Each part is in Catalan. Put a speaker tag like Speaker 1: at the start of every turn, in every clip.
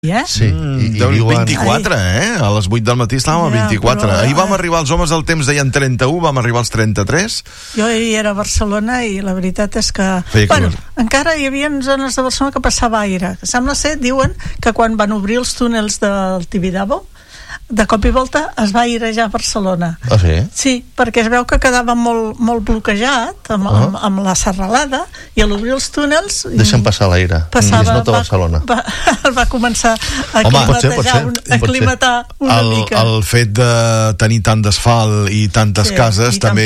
Speaker 1: Sí, i
Speaker 2: 24, a les 8 del matí estàvem a 24. Ahir vam arribar, els homes del temps deien 31, vam arribar als 33.
Speaker 1: Jo ahir era a Barcelona i la veritat és que... encara hi havia zones de Barcelona que passava aire. Sembla ser, diuen, que quan van obrir els túnels del Tibidabo, de cop i volta es va airejar a Barcelona.
Speaker 3: Ah, sí?
Speaker 1: Sí, perquè es veu que quedava molt bloquejat amb la serralada, i a l'obrir els túnels...
Speaker 3: Deixen passar l'aire, i es nota Barcelona.
Speaker 1: Va començar a aclimatar una mica.
Speaker 2: El fet de tenir tant d'asfalt i tantes cases, també,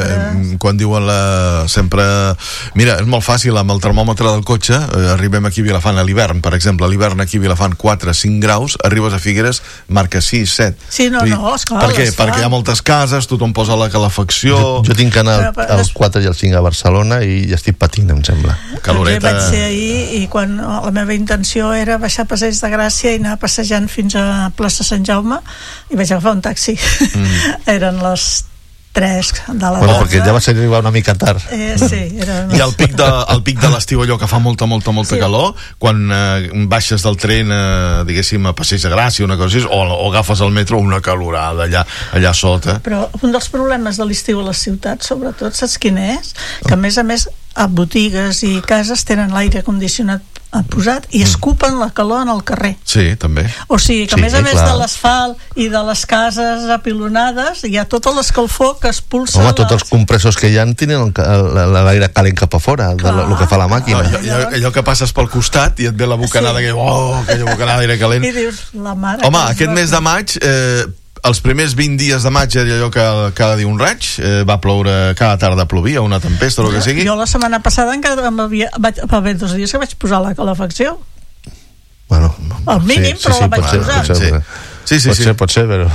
Speaker 2: quan diuen sempre... Mira, és molt fàcil, amb el termòmetre del cotxe, arribem aquí a Vilafant a l'hivern, per exemple, a l'hivern aquí a Vilafant 4-5 graus, arribes a Figueres, marca 6, 7.
Speaker 1: Sí, esclar.
Speaker 2: Per què? Perquè hi ha moltes cases, tothom posa la calefacció...
Speaker 3: Jo tinc que anar als 4 i als 5 a Barcelona i ja estic patint, em sembla.
Speaker 2: Caloreta.
Speaker 1: Jo vaig ser ahir i quan la meva intenció era baixar a Passeig de Gràcia i anar passejant fins a plaça Sant Jaume i vaig agafar un taxi. Eren les 3 de la tarda.
Speaker 3: Perquè ja vas arribar una mica tard.
Speaker 1: Sí,
Speaker 2: i el pic de l'estiu, allò que fa molta calor, quan baixes del tren, diguéssim, a Passeig de Gràcia, una cosa així, o agafes el metro, una calorada allà sota.
Speaker 1: Però un dels problemes de l'estiu a les ciutats, sobretot, saps quin és? Que a més, a botigues i cases tenen l'aire condicionat posat i escupen la calor en el carrer.
Speaker 2: Sí, també.
Speaker 1: O sigui que a més de l'asfalt i de les cases apilonades hi ha tota l'escalfor que expulsa...
Speaker 3: Home, tots els compressors que hi ha tenen l'aire calent cap a fora, el que fa la màquina.
Speaker 2: Allò que passes pel costat i et ve la bocanada, aquella bocanada d'aire calent.
Speaker 1: I dius, la mare...
Speaker 2: Home, aquest mes de maig... els primers 20 dies de maig era allò que cada dia un raig, va ploure, cada tarda plovia, una tempesta o el que sigui.
Speaker 1: Jo la setmana passada encara va haver 2 dies que vaig posar la calefacció.
Speaker 3: Bueno,
Speaker 1: al mínim, però la vaig posar.
Speaker 2: Sí.
Speaker 3: Pot ser, però...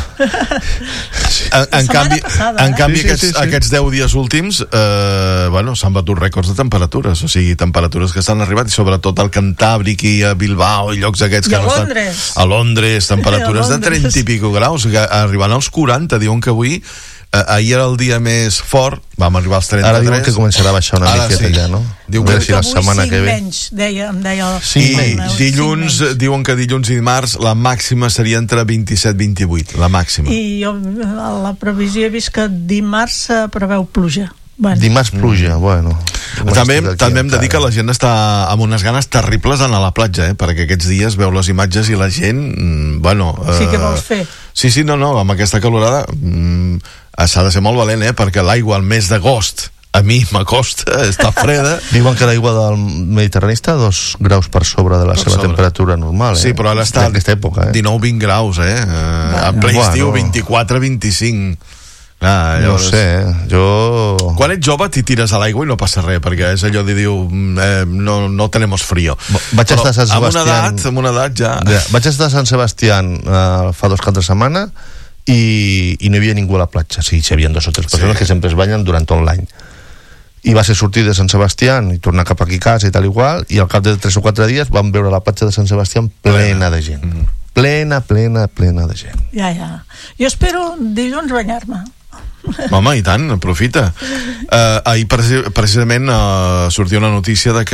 Speaker 2: En canvi, aquests 10 dies últims s'han batut rècords de temperatures, o sigui, temperatures que s'han arribat, i sobretot al Cantàbric i a Bilbao i llocs aquests que no estan... A Londres, temperatures de 30 i pico graus, arribant als 40, diuen que avui... ahir era el dia més fort, vam arribar als 33.
Speaker 3: Ara diuen que començarà a baixar una miqueta allà, no?
Speaker 1: Diu que si la setmana que ve... menys, em deia...
Speaker 2: Dilluns, diuen que dilluns i dimarts la màxima seria entre 27 i 28, la màxima.
Speaker 1: I jo a la previsió he vist que dimarts preveu pluja.
Speaker 3: Dimarts pluja, bueno.
Speaker 2: També hem de dir que la gent està amb unes ganes terribles d'anar a la platja, perquè aquests dies veu les imatges i la gent,
Speaker 1: sí, què vols fer?
Speaker 2: Sí, no, amb aquesta calorada s'ha de ser molt valent, perquè l'aigua al mes d'agost a mi m'acosta, està freda.
Speaker 3: Diuen que l'aigua del Mediterrani està 2 graus per sobre de la seva temperatura normal.
Speaker 2: Sí, però ara està 19-20 graus, en ple estiu 24-25.
Speaker 3: No sé, jo...
Speaker 2: Quan ets jove t'hi tires a l'aigua i no passa res, perquè és allò de dir no tenemos frío.
Speaker 3: Vaig estar a Sant Sebastián,
Speaker 2: amb una edat ja...
Speaker 3: Vaig estar a Sant Sebastián fa 2 caps de setmana i no hi havia ningú a la platja. Sí, hi havia 2 o 3 persones que sempre es banyen durant tot l'any. I va ser sortir de Sant Sebastián i tornar cap aquí a casa i tal igual, i al cap de 3 o 4 dies vam veure la platja de Sant Sebastián plena de gent. Plena de gent.
Speaker 1: Ja. Jo espero dilluns banyar-me.
Speaker 2: Home, i tant, aprofita. Ahir precisament sortia una notícia de que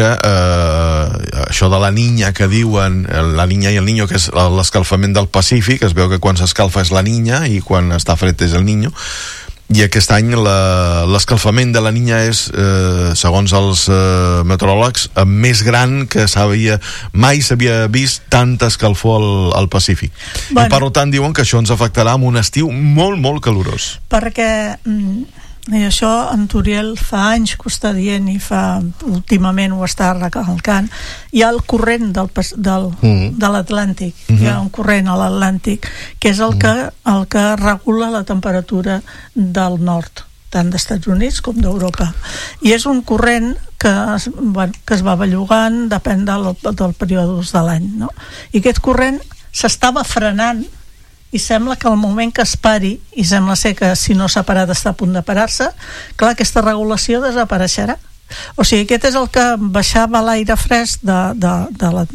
Speaker 2: això de la Niña que diuen, la Niña i el Niño, que és l'escalfament del Pacífic, es veu que quan s'escalfa és la Niña i quan està fred és el Niño, i aquest any l'escalfament de la Niña és, segons els meteoròlegs, més gran que mai s'havia vist tanta escalfor al Pacífic. I per tant diuen que això ens afectarà en un estiu molt calorós.
Speaker 1: Perquè això en Turiel fa anys que ho està dient i últimament ho està recalcant. Hi ha el corrent de l'Atlàntic, hi ha un corrent a l'Atlàntic que és el que regula la temperatura del nord, tant dels Estats Units com d'Europa, i és un corrent que es va bellugant, depèn del període de l'any, no? I aquest corrent s'estava frenant i sembla que al moment que es pari, i sembla ser que si no s'ha parat està a punt de parar-se, clar, aquesta regulació desapareixerà. O sigui, aquest és el que baixava l'aire fresc del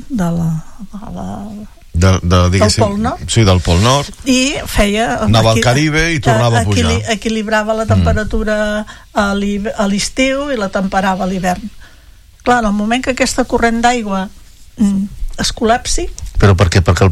Speaker 1: Pol Nord.
Speaker 2: Sí, del Pol Nord.
Speaker 1: I
Speaker 2: anava al Caribe i tornava a pujar.
Speaker 1: Equilibrava la temperatura a l'estiu i la temperava a l'hivern. Clar, en el moment que aquesta corrent d'aigua es col·lapsi,
Speaker 3: Però per què? Perquè el